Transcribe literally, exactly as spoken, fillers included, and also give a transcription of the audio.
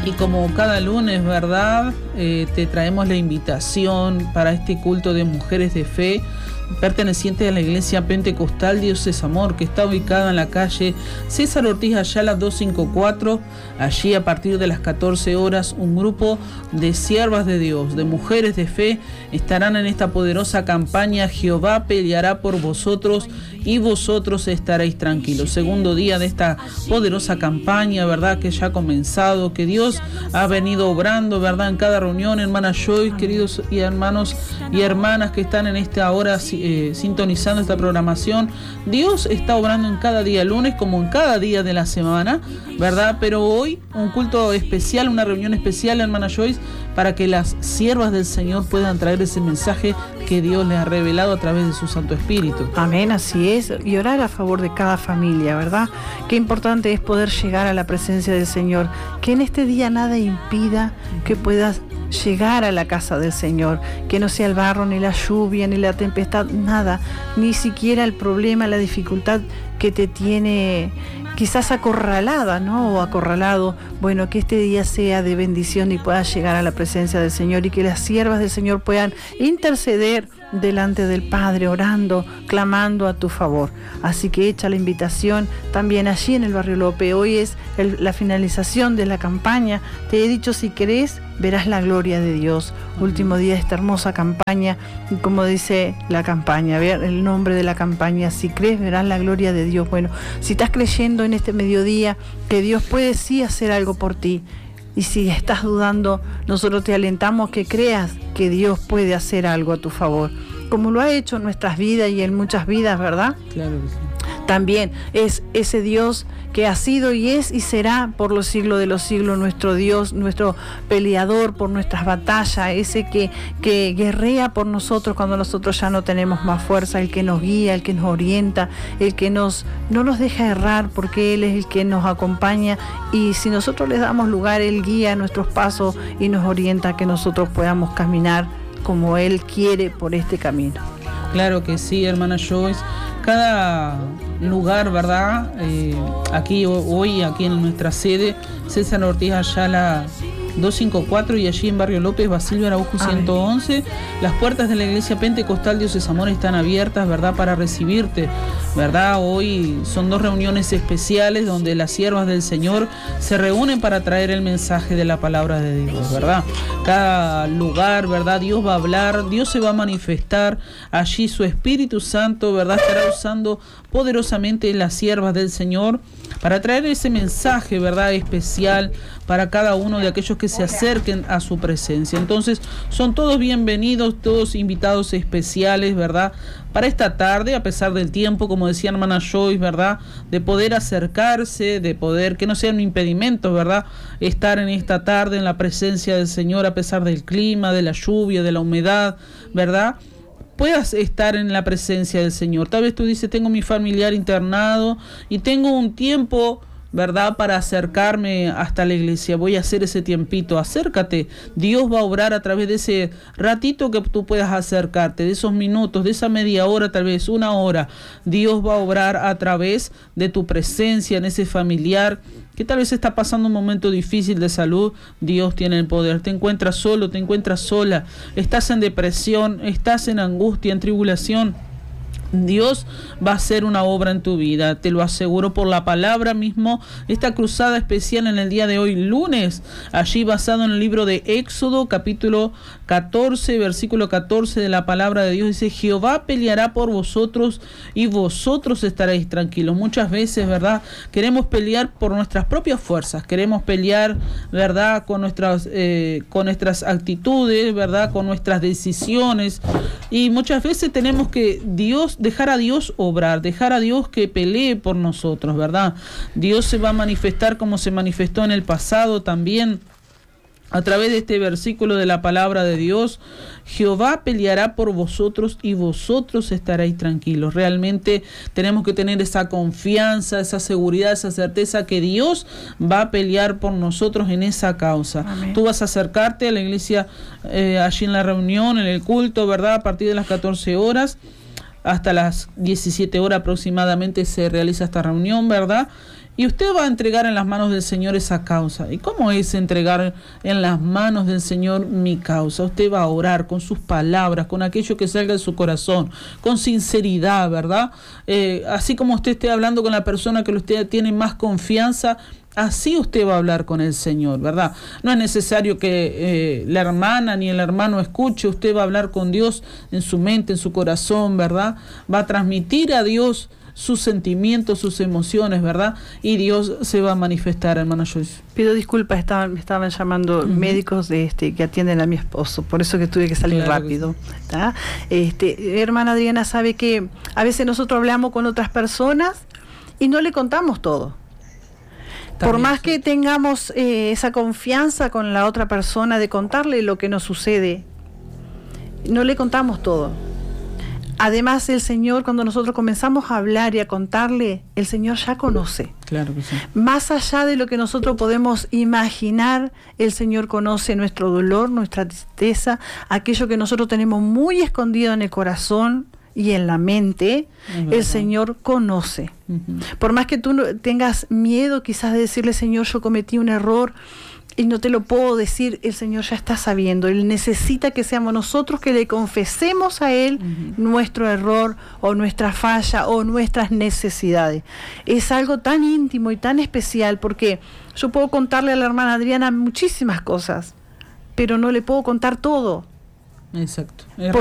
Y como cada lunes, ¿verdad? Eh, te traemos la invitación para este culto de mujeres de fe perteneciente a la Iglesia Pentecostal Dios es Amor, que está ubicada en la calle César Ortiz Ayala doscientos cincuenta y cuatro. Allí, a partir de las catorce horas, un grupo de siervas de Dios, de mujeres de fe, estarán en esta poderosa campaña Jehová peleará por vosotros y vosotros estaréis tranquilos. Segundo día de esta poderosa campaña, ¿verdad? Que ya ha comenzado, que Dios ha venido obrando, ¿verdad? En cada reunión, hermana Joyce, queridos y hermanos y hermanas que están en esta hora eh, sintonizando esta programación. Dios está obrando en cada día lunes como en cada día de la semana, ¿verdad? Pero hoy un culto especial, una reunión especial, hermana Joyce, para que las siervas del Señor puedan traer ese mensaje que Dios les ha revelado a través de su Santo Espíritu. Amén, así es, y orar a favor de cada familia, ¿verdad? Qué importante es poder llegar a la presencia del Señor, que en este día nada impida que puedas llegar a la casa del Señor, que no sea el barro, ni la lluvia, ni la tempestad, nada, ni siquiera el problema, la dificultad que te tiene quizás acorralada, ¿no? O acorralado. Bueno, que este día sea de bendición y puedas llegar a la presencia del Señor y que las siervas del Señor puedan interceder delante del Padre, orando, clamando a tu favor. Así que echa la invitación también allí en el barrio López. Hoy es el, la finalización de la campaña. Te he dicho, si querés, verás la gloria de Dios. Último día de esta hermosa campaña, y como dice la campaña, ver el nombre de la campaña, si crees, verás la gloria de Dios. Bueno, si estás creyendo en este mediodía que Dios puede sí hacer algo por ti, y si estás dudando, nosotros te alentamos que creas que Dios puede hacer algo a tu favor, como lo ha hecho en nuestras vidas y en muchas vidas, ¿verdad? Claro que sí. También es ese Dios que ha sido y es y será por los siglos de los siglos nuestro Dios, nuestro peleador por nuestras batallas, ese que, que guerrea por nosotros cuando nosotros ya no tenemos más fuerza, el que nos guía, el que nos orienta, el que nos no nos deja errar, porque Él es el que nos acompaña, y si nosotros le damos lugar, Él guía nuestros pasos y nos orienta a que nosotros podamos caminar como Él quiere por este camino. Claro que sí, hermana Joyce. Cada lugar, ¿verdad? Eh, aquí hoy, aquí en nuestra sede, César Ortiz Ayala doscientos cincuenta y cuatro, y allí en Barrio López, Basilio Araujo ciento once. Las puertas de la Iglesia Pentecostal Dios es Amor están abiertas, ¿verdad? Para recibirte, ¿verdad? Hoy son dos reuniones especiales donde las siervas del Señor se reúnen para traer el mensaje de la palabra de Dios, ¿verdad? Cada lugar, ¿verdad? Dios va a hablar, Dios se va a manifestar, allí su Espíritu Santo, ¿verdad? Estará usando poderosamente las siervas del Señor para traer ese mensaje, ¿verdad? Especial para cada uno de aquellos que se acerquen a su presencia. Entonces, son todos bienvenidos, todos invitados especiales, ¿verdad? Para esta tarde, a pesar del tiempo, como decía hermana Joyce, ¿verdad? De poder acercarse, de poder, que no sea un impedimento, ¿verdad? Estar en esta tarde en la presencia del Señor, a pesar del clima, de la lluvia, de la humedad, ¿verdad? Puedas estar en la presencia del Señor. Tal vez tú dices, tengo mi familiar internado y tengo un tiempo, ¿verdad?, para acercarme hasta la iglesia. Voy a hacer ese tiempito. Acércate. Dios va a obrar a través de ese ratito que tú puedas acercarte, de esos minutos, de esa media hora, tal vez una hora. Dios va a obrar a través de tu presencia en ese familiar que tal vez está pasando un momento difícil de salud. Dios tiene el poder. Te encuentras solo, te encuentras sola, estás en depresión, estás en angustia, en tribulación. Dios va a hacer una obra en tu vida, te lo aseguro por la palabra mismo. Esta cruzada especial en el día de hoy, lunes, allí basado en el libro de Éxodo, capítulo catorce, versículo catorce de la palabra de Dios, dice: Jehová peleará por vosotros y vosotros estaréis tranquilos. Muchas veces, ¿verdad?, queremos pelear por nuestras propias fuerzas, queremos pelear, ¿verdad?, con nuestras, eh, con nuestras actitudes, ¿verdad?, con nuestras decisiones, y muchas veces tenemos que Dios dejar a Dios obrar, dejar a Dios que pelee por nosotros, ¿verdad? Dios se va a manifestar como se manifestó en el pasado también, a través de este versículo de la palabra de Dios. Jehová peleará por vosotros y vosotros estaréis tranquilos. Realmente tenemos que tener esa confianza, esa seguridad, esa certeza que Dios va a pelear por nosotros en esa causa. Amén. Tú vas a acercarte a la iglesia, eh, allí en la reunión, en el culto, ¿verdad?, a partir de las catorce horas. Hasta las diecisiete horas aproximadamente se realiza esta reunión, ¿verdad? Y usted va a entregar en las manos del Señor esa causa. ¿Y cómo es entregar en las manos del Señor mi causa? Usted va a orar con sus palabras, con aquello que salga de su corazón, con sinceridad, ¿verdad? Eh, así como usted esté hablando con la persona que usted tiene más confianza, así usted va a hablar con el Señor, ¿verdad? No es necesario que eh, la hermana ni el hermano escuche. Usted va a hablar con Dios en su mente, en su corazón, ¿verdad? Va a transmitir a Dios sus sentimientos, sus emociones, ¿verdad? Y Dios se va a manifestar, hermana Joyce. Pido disculpas, estaban, me estaban llamando uh-huh. médicos de este que atienden a mi esposo, por eso que tuve que salir claro rápido. Que sí. Este, hermana Adriana sabe que a veces nosotros hablamos con otras personas y no le contamos todo. También, por más sí. que tengamos eh, esa confianza con la otra persona de contarle lo que nos sucede, no le contamos todo. Además, el Señor, cuando nosotros comenzamos a hablar y a contarle, el Señor ya conoce. Claro que sí. Más allá de lo que nosotros podemos imaginar, el Señor conoce nuestro dolor, nuestra tristeza, aquello que nosotros tenemos muy escondido en el corazón y en la mente, el Señor conoce. Uh-huh. Por más que tú tengas miedo quizás de decirle, Señor, yo cometí un error, y no te lo puedo decir, el Señor ya está sabiendo. Él necesita que seamos nosotros que le confesemos a Él uh-huh. nuestro error o nuestra falla o nuestras necesidades. Es algo tan íntimo y tan especial, porque yo puedo contarle a la hermana Adriana muchísimas cosas, pero no le puedo contar todo. Exacto. Porque